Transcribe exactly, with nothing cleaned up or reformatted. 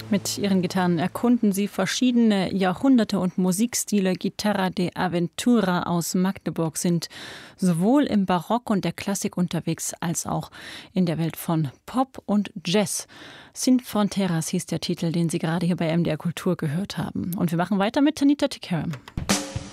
Mit ihren Gitarren erkunden sie verschiedene Jahrhunderte und Musikstile. Guitarra de Aventura aus Magdeburg sind sowohl im Barock und der Klassik unterwegs, als auch in der Welt von Pop und Jazz. Sin Fronteras hieß der Titel, den Sie gerade hier bei M D R Kultur gehört haben. Und wir machen weiter mit Tanita Tikaram.